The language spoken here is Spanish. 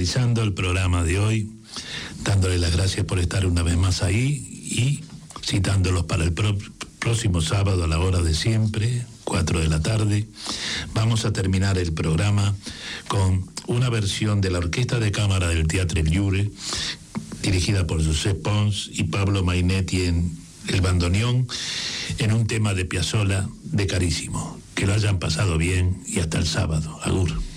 finalizando el programa de hoy, dándole las gracias por estar una vez más ahí y citándolos para el próximo sábado a la hora de siempre, 4 de la tarde. Vamos a terminar el programa con una versión de la Orquesta de Cámara del Teatre Lliure, dirigida por Josep Pons y Pablo Mainetti en el bandoneón, en un tema de Piazzolla de Carísimo. Que lo hayan pasado bien y hasta el sábado. Agur.